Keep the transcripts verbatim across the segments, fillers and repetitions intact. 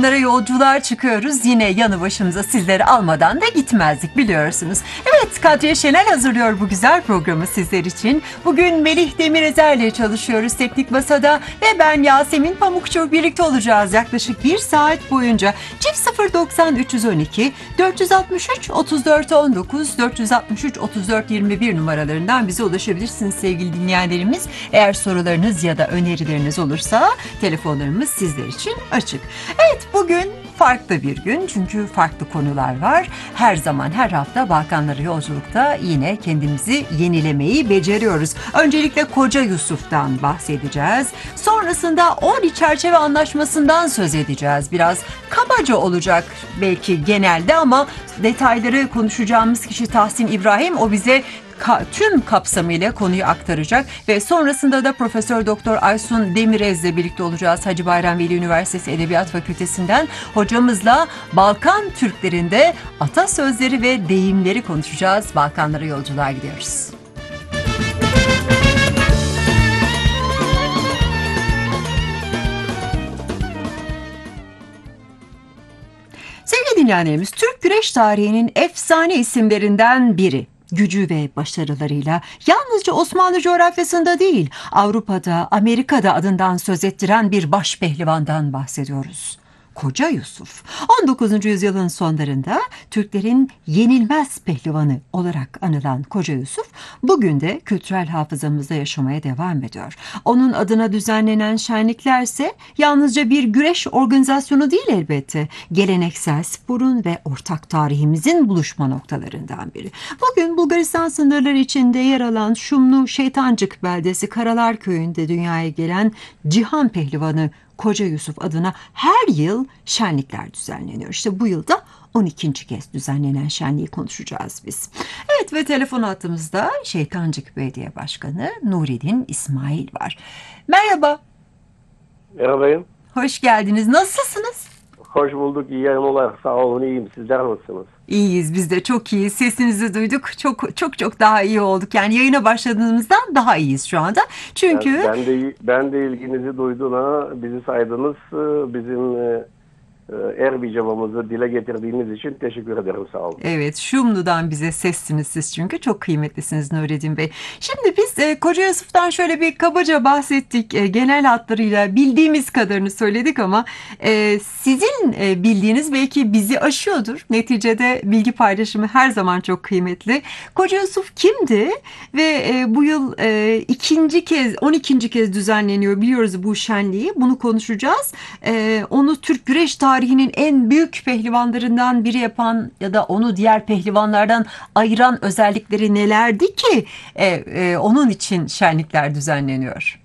Balkanlara yolculuğa çıkıyoruz. Yine yanı başımıza sizleri almadan da gitmezdik biliyorsunuz. Evet, Kadriye Şenel hazırlıyor bu güzel programı sizler için. Bugün Melih Demirözer ile çalışıyoruz Teknik Masa'da ve ben Yasemin Pamukçu birlikte olacağız yaklaşık bir saat boyunca. Çift sıfır doksan üç yüz on iki dört altı üç otuz dört on dokuz dört altı üç otuz dört yirmi bir numaralarından bize ulaşabilirsiniz sevgili dinleyenlerimiz. Eğer sorularınız ya da önerileriniz olursa telefonlarımız sizler için açık. Evet, bugün farklı bir gün çünkü farklı konular var. Her zaman her hafta Balkanlara yolculukta yine kendimizi yenilemeyi beceriyoruz. Öncelikle Koca Yusuf'tan bahsedeceğiz. Sonrasında Ohri Çerçeve Anlaşması'ndan söz edeceğiz. Biraz kabaca olacak belki genelde ama detayları konuşacağımız kişi Tahsin İbrahim. O bize Ka- tüm kapsamıyla konuyu aktaracak ve sonrasında da Profesör Doktor Aysun Demirez'le birlikte olacağız. Hacı Bayram Veli Üniversitesi Edebiyat Fakültesinden hocamızla Balkan Türklerinde atasözleri ve deyimleri konuşacağız. Balkanlara yolculuğa gidiyoruz. Sevgili dinleyenlerimiz, Türk güreş tarihinin efsane isimlerinden biri. Gücü ve başarılarıyla yalnızca Osmanlı coğrafyasında değil, Avrupa'da, Amerika'da adından söz ettiren bir baş pehlivandan bahsediyoruz. Koca Yusuf, on dokuzuncu yüzyılın sonlarında Türklerin yenilmez pehlivanı olarak anılan Koca Yusuf, bugün de kültürel hafızamızda yaşamaya devam ediyor. Onun adına düzenlenen şenlikler ise yalnızca bir güreş organizasyonu değil elbette, geleneksel sporun ve ortak tarihimizin buluşma noktalarından biri. Bugün Bulgaristan sınırları içinde yer alan Şumlu Şeytancık beldesi Karalar Köyü'nde dünyaya gelen Cihan Pehlivanı Koca Yusuf adına her yıl şenlikler düzenleniyor. İşte bu yılda on ikinci kez düzenlenen şenliği konuşacağız biz. Evet, ve telefon hattımızda Şeytancık Belediye Başkanı Nureddin İsmail var. Merhaba. Merhabayım. Hoş geldiniz. Nasılsınız? Hoş bulduk. İyi yayınlar. Sağ olun. İyiyim. Sizler nasılsınız? İyiyiz. Biz de çok iyiyiz. Sesinizi duyduk. Çok çok çok daha iyi olduk. Yani yayına başladığımızdan daha iyiyiz şu anda. Çünkü Ben, ben de ben de ilginizi duyduğuna, bizi saydınız, bizim Erbicamamızı dile getirdiğiniz için teşekkür ederim. Sağ olun. Evet, Şumlu'dan bize sessiniz siz çünkü çok kıymetlisiniz Nureddin Bey. Şimdi biz e, Koca Yusuf'tan şöyle bir kabaca bahsettik. E, genel hatlarıyla bildiğimiz kadarını söyledik ama e, sizin e, bildiğiniz belki bizi aşıyordur. Neticede bilgi paylaşımı her zaman çok kıymetli. Koca Yusuf kimdi ve e, bu yıl e, ikinci kez, on ikinci kez düzenleniyor biliyoruz bu şenliği. Bunu konuşacağız. E, onu Türk güreş tarihinin en büyük pehlivanlarından biri yapan ya da onu diğer pehlivanlardan ayıran özellikleri nelerdi ki e, e, onun için şenlikler düzenleniyor?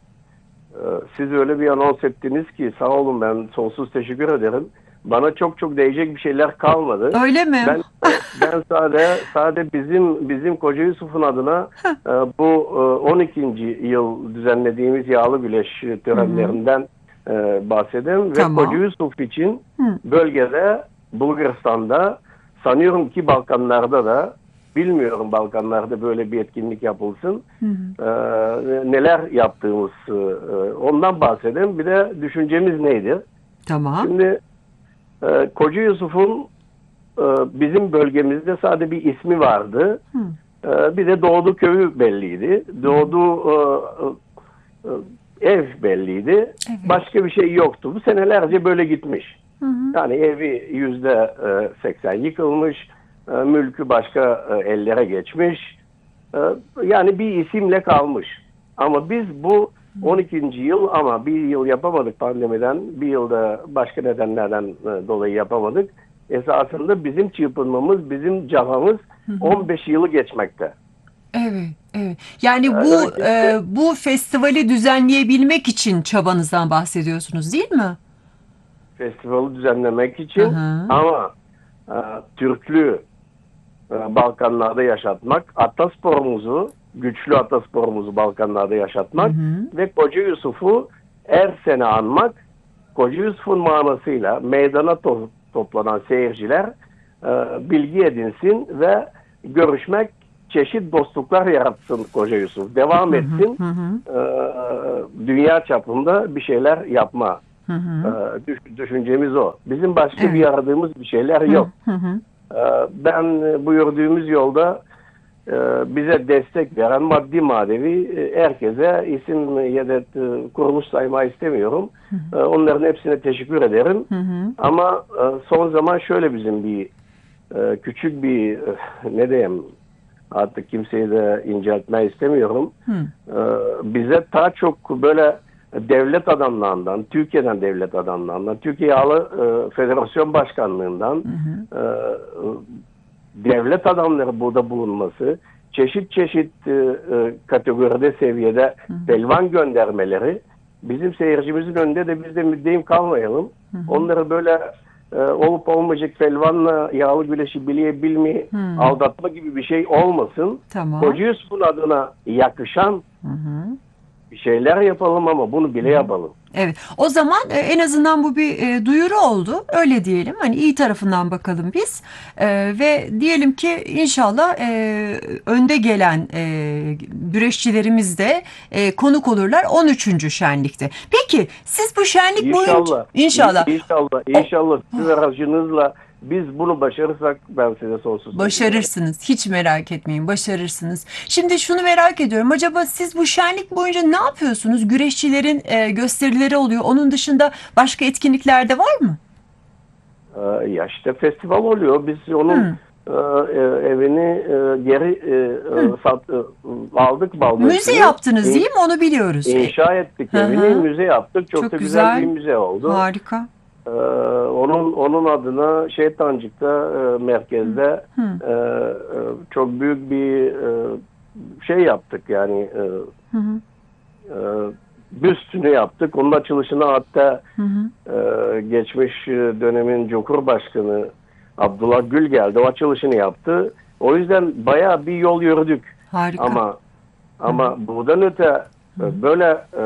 Siz öyle bir anons ettiniz ki sağ olun, ben sonsuz teşekkür ederim. Bana çok çok değecek bir şeyler kalmadı. Öyle mi? Ben ben sadece sadece bizim bizim Koca Yusuf'un adına bu on ikinci yıl düzenlediğimiz yağlı güreş törenlerinden Ee, bahsedeyim. Tamam. Ve Koca Yusuf için Hı. bölgede, Bulgaristan'da, sanıyorum ki Balkanlarda da, bilmiyorum Balkanlarda böyle bir etkinlik yapılsın. Hı hı. Ee, neler yaptığımız e, ondan bahsedeyim. Bir de düşüncemiz neydi? Tamam. Şimdi e, Koca Yusuf'un e, bizim bölgemizde sadece bir ismi vardı. Hı. E, bir de doğduğu köyü belliydi. Doğduğu e, e, ev belliydi. Evet. Başka bir şey yoktu. Bu senelerce böyle gitmiş. Hı hı. Yani evi yüzde seksen yıkılmış. Mülkü başka ellere geçmiş. Yani bir isimle kalmış. Ama biz bu on ikinci yıl ama bir yıl yapamadık pandemiden. Bir yılda başka nedenlerden dolayı yapamadık. Esasında bizim çırpınmamız, bizim cabamız hı hı. on beş yılı geçmekte. Evet, evet. Yani bu evet, işte, e, bu festivali düzenleyebilmek için çabanızdan bahsediyorsunuz, değil mi? Festivali düzenlemek için, hı-hı. ama e, Türklüğü e, Balkanlarda yaşatmak, atasporumuzu, güçlü atasporumuzu Balkanlarda yaşatmak, hı-hı. ve Koca Yusuf'u her sene anmak, Koca Yusuf'un manasıyla meydana to- toplanan seyirciler e, bilgi edinsin ve görüşmek, çeşit dostluklar yaratsın Koca Yusuf. Devam etsin. Hı hı hı. E, dünya çapında bir şeyler yapma Hı hı. E, düş, düşüncemiz o. Bizim başka Evet. bir aradığımız bir şeyler yok. Hı hı. E, ben e, bu yürüdüğümüz yolda e, bize destek veren maddi manevi e, herkese isim ya da e, kuruluş saymayı istemiyorum. E, onların hepsine teşekkür ederim. Hı hı. Ama e, son zaman şöyle bizim bir e, küçük bir e, ne diyeyim, artık kimseyi de inceltmeyi istemiyorum. Hı. E, bize daha çok böyle devlet adamlarından, Türkiye'den devlet adamlarından, Türkiye Yağlı e, Federasyon Başkanlığından Hı hı. e, devlet adamları burada bulunması, çeşit çeşit e, e, kategoride, seviyede pelvan göndermeleri, bizim seyircimizin önünde de biz de müddeyim kalmayalım. Hı hı. Onları böyle e, olup olmayacak pelvanla yağlı güreşi bileye bilmeyi Hı. aldatma gibi bir şey olmasın. Tamam. Koca Yusuf'un adına yakışan Hı hı. bir şeyler yapalım ama bunu bile yapalım. Evet. O zaman e, en azından bu bir e, duyuru oldu. Öyle diyelim. Hani iyi tarafından bakalım biz. E, ve diyelim ki inşallah e, önde gelen e, güreşçilerimiz de e, konuk olurlar on üçüncü şenlikte. Peki siz bu şenlik boyunca İnşallah. inşallah İnşallah. İnşallah sizin aracınızla biz bunu başarırsak ben size sonsuz başarırsınız. Hiç merak etmeyin, başarırsınız. Şimdi şunu merak ediyorum. Acaba siz bu şenlik boyunca ne yapıyorsunuz? Güreşçilerin e, gösterileri oluyor. Onun dışında başka etkinlikler de var mı? Ee, ya işte festival oluyor. Biz onun Hı. e, e, evini e, geri e, e, sat, e, aldık Balmacı'yı. Müze yaptınız İn- değil mi? Onu biliyoruz. E, İnşa ettik Hı hı. evini, müze yaptık. Çok, Çok da güzel, güzel. bir müze oldu. Harika. Ee, onun onun adına Şeytancık'ta e, merkezde Hı. e, e, çok büyük bir e, şey yaptık yani e, Hı hı. e, büstünü yaptık. Onun açılışına hatta Hı hı. e, geçmiş dönemin Cumhurbaşkanı Abdullah Gül geldi. O açılışını yaptı. O yüzden bayağı bir yol yürüdük. Harika. Ama ama buradan öte e, böyle e,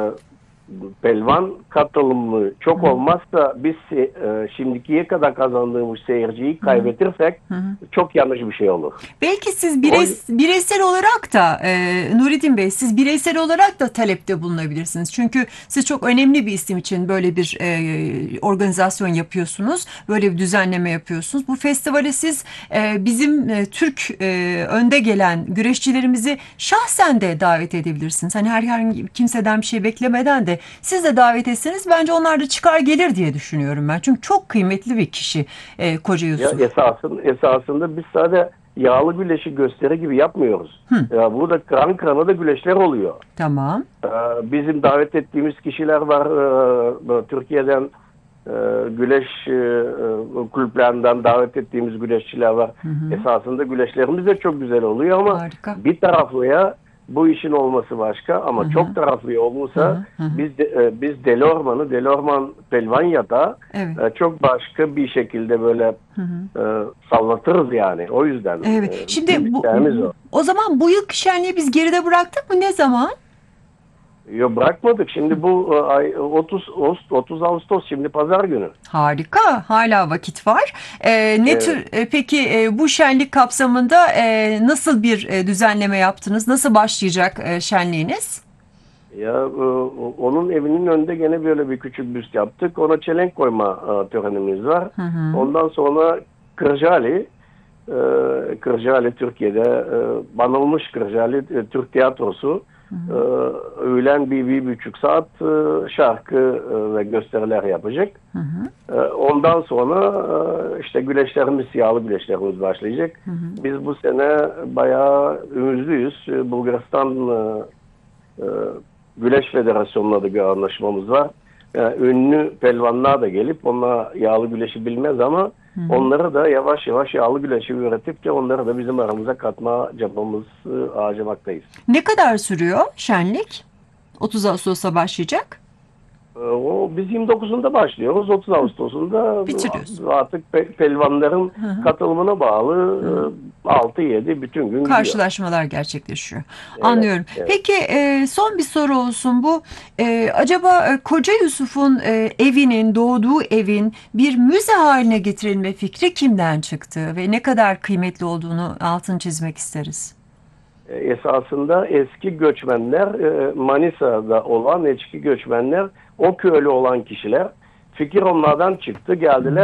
pelvan katılımı çok olmazsa biz e, şimdikiye kadar kazandığımız seyirciyi kaybetirsek Hı hı. çok yanlış bir şey olur. Belki siz bireys- bireysel olarak da e, Nurettin Bey, siz bireysel olarak da talepte bulunabilirsiniz. Çünkü siz çok önemli bir isim için böyle bir e, organizasyon yapıyorsunuz. Böyle bir düzenleme yapıyorsunuz. Bu festivale siz e, bizim e, Türk e, önde gelen güreşçilerimizi şahsen de davet edebilirsiniz. Hani herhangi kimseden bir şey beklemeden de siz de davet etseniz bence onlar da çıkar gelir diye düşünüyorum ben. Çünkü çok kıymetli bir kişi e, Koca Ya Yusuf. esasında, esasında biz sadece yağlı güleşi gösteri gibi yapmıyoruz. Hı. Ya burada kıran kırana da güleşler oluyor. Tamam. Ee, bizim davet ettiğimiz kişiler var. Ee, Türkiye'den e, güleş e, e, kulüplerinden davet ettiğimiz güleşçiler var. Hı hı. Esasında güleşlerimiz de çok güzel oluyor ama Harika. bir taraflıya bu işin olması başka ama Hı hı. çok taraflı olursa Hı hı, hı hı. biz de, e, biz Delorman'ı Delorman Pelvanya'da Evet. e, çok başka bir şekilde böyle Hı hı. e, sallatırız yani. O yüzden Evet. e, Şimdi bizim bu, isteğimiz o. o zaman bu yıl şenliği biz geride bıraktık mı? Ne zaman? Yo, bırakmadık. Şimdi bu e, ay otuz otuz Ağustos şimdi pazar günü. Harika. Hala vakit var. Ee, ne Evet. tür e, peki e, bu şenlik kapsamında e, nasıl bir e, düzenleme yaptınız? Nasıl başlayacak e, şenliğiniz? Ya e, onun evinin önünde gene böyle bir küçük büst yaptık. Ona çelenk koyma e, törenimiz var. Hı hı. Ondan sonra Kırcaali e, Kırcaali Türkiye'de e, banılmış Kırcaali e, Türk tiyatrosu. E, öğlen bir, bir buçuk saat e, şarkı e, ve gösteriler yapacak. Hı hı. E, ondan sonra e, işte güleşlerimiz, yağlı güleşlerimiz başlayacak. Hı hı. Biz bu sene bayağı ümitlüyüz. E, Bulgaristan e, e, Güleş Federasyonu'na da bir anlaşmamız var. Yani ünlü pelvanlar da gelip onlar yağlı güleşi bilmez ama Hı hı. onları da yavaş yavaş yağlı güleşi üretip de onları da bizim aramıza katma çabamızı harcamaktayız. Ne kadar sürüyor şenlik? otuz Ağustos'ta başlayacak. E, O biz yirmi dokuzunda başlıyoruz. otuz Ağustos'unda Bitiriyoruz. artık pe- pelvanların Hı hı. katılımına bağlı e, altı yedi bütün gün gidiyor. Karşılaşmalar gerçekleşiyor. Evet, Anlıyorum. evet. Peki e, son bir soru olsun bu. E, acaba e, Koca Yusuf'un e, evinin, doğduğu evin bir müze haline getirilme fikri kimden çıktı ve ne kadar kıymetli olduğunu altını çizmek isteriz. E, Esasında eski göçmenler, e, Manisa'da olan eski göçmenler, o köylü olan kişiler fikir onlardan çıktı. Geldiler